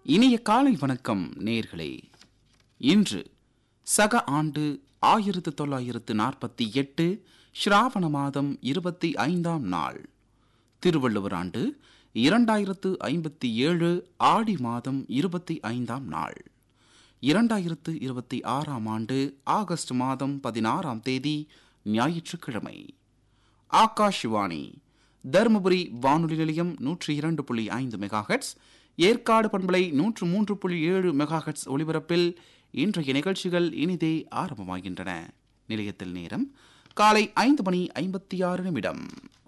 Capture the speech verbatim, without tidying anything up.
இனிய காலை வணக்கம் நேயர்களே. இன்று சக ஆண்டு ஆயிரத்து தொள்ளாயிரத்து நாற்பத்தி எட்டு ஸ்ராவண மாதம் இருபத்தி ஐந்தாம் நாள், திருவள்ளுவர் ஆண்டு இரண்டாயிரத்து ஐம்பத்தி ஏழு ஆடி மாதம் இருபத்தி ஐந்தாம் நாள், இரண்டாயிரத்து இருபத்தி ஆறாம் ஆண்டு ஆகஸ்ட் மாதம் பதினாறாம் தேதி ஞாயிற்றுக்கிழமை. ஆகாஷ்வாணி தருமபுரி வானொலி நிலையம் நூற்றி இரண்டு புள்ளி ஐந்து மெகாஹெட்ஸ், ஏற்காடு பண்பலை நூற்று மூன்று புள்ளி ஏழு மெகாஹெட்ஸ் ஒலிபரப்பில் இன்றைய நிகழ்ச்சிகள் இனிதே ஆரம்பமாகின்றன. நிலையத்தில் நேரம் காலை ஐந்து மணி ஐம்பத்தி ஆறு நிமிடம்.